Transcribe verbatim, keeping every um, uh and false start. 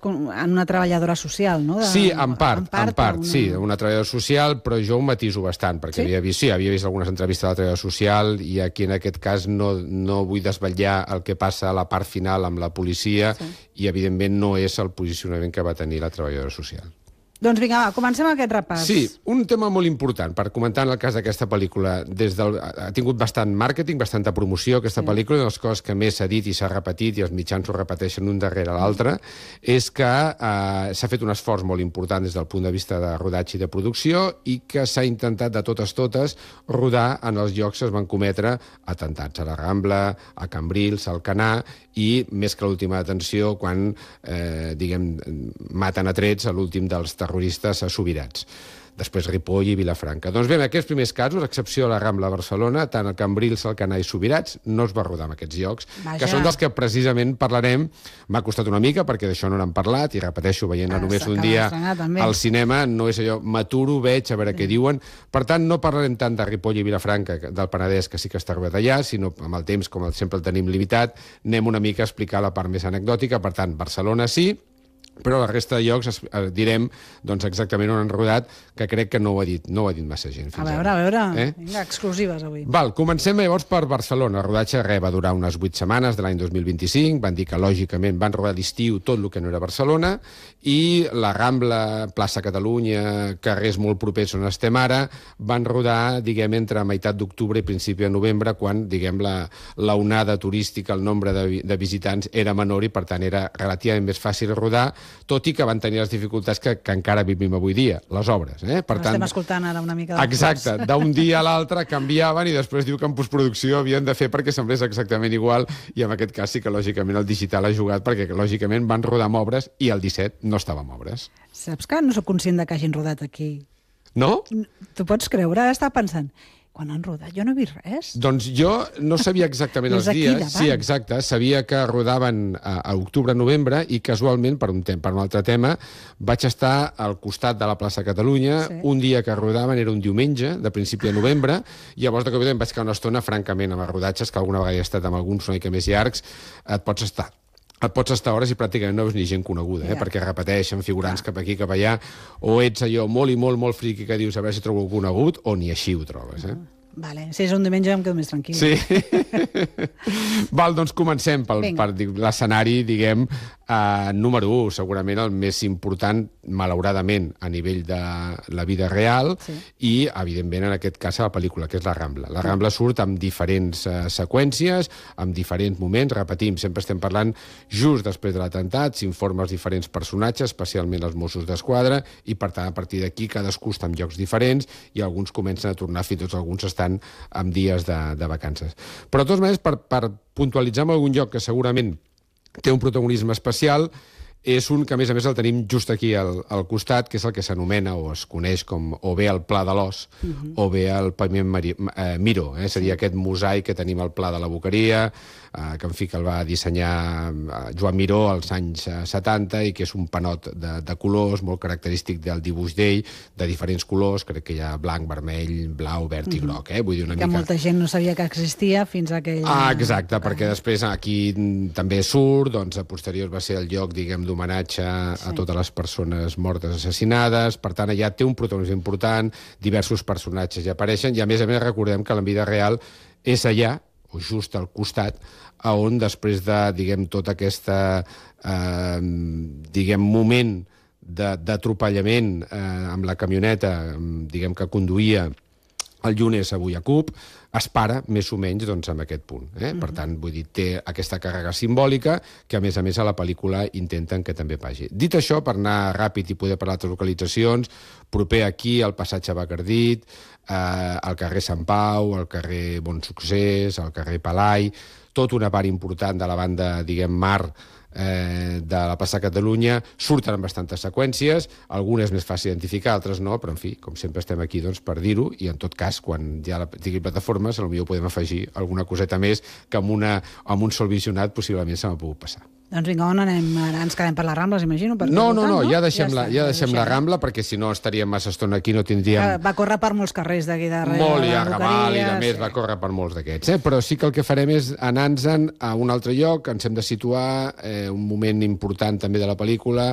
en una treballadora social, no? De, sí, en part, en part, en part una... sí, una treballadora social, però jo ho matiso bastant, perquè sí? havia vist, sí, havia vist algunes entrevistes de la treballadora social i aquí en aquest cas no, no vull desvetllar el que passa a la part final amb la policia sí. i evidentment no és el posicionament que va tenir la treballadora social. Doncs vinga, va, comencem aquest repàs. Sí, un tema molt important per comentar en el cas d'aquesta pel·lícula. Des del, ha tingut bastant màrqueting, bastanta promoció, aquesta sí. pel·lícula, una de les coses que més s'ha dit i s'ha repetit, i els mitjans ho repeteixen un darrere l'altre, és que eh, s'ha fet un esforç molt important des del punt de vista de rodatge i de producció i que s'ha intentat de totes totes rodar en els llocs que es van cometre atentats a la Rambla, a Cambrils, al Canà, i més que l'última detenció quan, eh, diguem, maten a trets a l'últim dels terroristes Subirats. Després Ripoll i Vilafranca. Doncs bé, en aquests primers casos, a excepció de la Rambla de Barcelona, tant a Cambrils, Alcanar i Subirats, no es va rodar en aquests llocs, Vaja. que són dels que precisament parlarem. M'ha costat una mica, perquè d'això no n'hem parlat, i repeteixo, veient-la ah, només un dia al cinema, no és allò, m'aturo, veig, a veure sí. què diuen. Per tant, no parlarem tant de Ripoll i Vilafranca, del Penedès, que sí que està rodat allà, sinó amb el temps, com sempre el tenim limitat, anem una mica a explicar la part més anecdòtica. Per tant, Barcelona sí, però la resta de llocs eh, direm doncs, exactament on han rodat, que crec que no ho ha dit, no ho ha dit massa gent. Fins a veure, ara. a veure, eh? vinga, exclusives avui. Val, comencem llavors per Barcelona. El rodatge re, va durar unes vuit setmanes de l'any dos mil vint-i-cinc, van dir que lògicament van rodar l'estiu tot el que no era Barcelona, i la Rambla, plaça Catalunya, carrers molt propers on estem ara, van rodar, diguem, entre meitat d'octubre i principi de novembre, quan, diguem, la, la onada turística, el nombre de, de visitants era menor i, per tant, era relativament més fàcil rodar, tot i que van tenir les dificultats que, que encara vivim avui dia, les obres. Eh? Per tant, estem escoltant ara una mica de exacte, d'un dia a l'altre canviaven i després diu que en postproducció havien de fer perquè semblés exactament igual, i en aquest cas sí que lògicament el digital ha jugat, perquè lògicament van rodar amb obres i el disset no estava amb obres. Saps que no soc conscient de que hagin rodat aquí? No? Tu pots creure? Estava pensant... Quan han rodat? Jo no he vist res. Doncs jo no sabia exactament els dies. Davant. Sí, exacte. Sabia que rodaven a, a octubre-novembre i casualment, per un, per un altre tema, vaig estar al costat de la plaça Catalunya. Sí. Un dia que rodaven era un diumenge, de principi de novembre, i llavors de cop em vaig quedar una estona, francament, amb els rodatges, que alguna vegada he estat amb alguns una mica més llargs, et pots estar et pots estar hores i pràcticament no veus ni gent coneguda, eh? Ja. Perquè repeteixen figurants ja. cap aquí, cap allà, o ets allò molt i molt, molt friqui que dius a veure si trobo conegut, o ni així ho trobes, eh? Vale. Si és un diumenge em quedo més tranquil. Sí. Val, doncs comencem pel, per l'escenari, diguem, eh, número u, segurament el més important, malauradament, a nivell de la vida real, sí. i, evidentment, en aquest cas, a la pel·lícula, que és la Rambla. La Rambla surt amb diferents eh, seqüències, amb diferents moments, repetim, sempre estem parlant just després de l'atemptat, s'informa els diferents personatges, especialment els Mossos d'Esquadra, i, per tant, a partir d'aquí, cadascú està en llocs diferents, i alguns comencen a tornar, fins i tot alguns estan amb dies de, de vacances. Però, de totes maneres, per, per puntualitzar en algun lloc que segurament té un protagonisme especial, és un que, a més a més, el tenim just aquí al, al costat, que és el que s'anomena o es coneix com o bé el Pla de l'Os uh-huh. o bé el Paviment Mari, eh, Miró. Eh? Seria aquest mosaic que tenim al Pla de la Boqueria, eh, que en fi que el va dissenyar Joan Miró als anys setanta i que és un panot de, de colors molt característic del dibuix d'ell, de diferents colors, crec que hi ha blanc, vermell, blau, verd i uh-huh. groc. Eh? Vull dir una que mica... molta gent no sabia que existia fins a aquell... Ah, exacte, perquè després aquí també surt, doncs a posterior va ser el lloc, diguem, d'homenatge sí. a totes les persones mortes assassinades, per tant allà té un protagonisme important, diversos personatges ja apareixen, i a més a més recordem que la vida real és allà, o just al costat, on després de, diguem, tota aquesta eh, diguem, moment d'atropellament eh, amb la camioneta, diguem, que conduïa el Llunes avui a Cup, es para més o menys doncs, en aquest punt. Eh? Mm-hmm. Per tant, vull dir, té aquesta càrrega simbòlica que, a més a més, a la pel·lícula intenten que també vagi. Dit això, per anar ràpid i poder parlar d'altres localitzacions, proper aquí, al passatge Bacardit, eh, al carrer Sant Pau, al carrer Bon Succés, al carrer Palai, tota una part important de la banda, diguem, mar, Eh, de la plaça Catalunya, surten amb bastantes seqüències, algunes més fàcil d'identificar, altres no, però en fi, com sempre estem aquí doncs, per dir-ho, i en tot cas, quan hi ha la, tingui plataformes, potser podem afegir alguna coseta més que amb, una, amb un sol visionat possiblement se m'ha pogut passar. Doncs vinga, on anem? Ara ens quedem per les Rambles, imagino? Per no, no, no, no, ja deixem, ja la, ja deixem ja la Rambla, perquè si no estaríem massa estona aquí, no tindríem... Va córrer per molts carrers d'aquí darrere. Molt, i a Raval, i a més, sí. va córrer per molts d'aquests. Eh? Però sí que el que farem és anar-nos a un altre lloc, ens hem de situar, eh, un moment important també de la pel·lícula,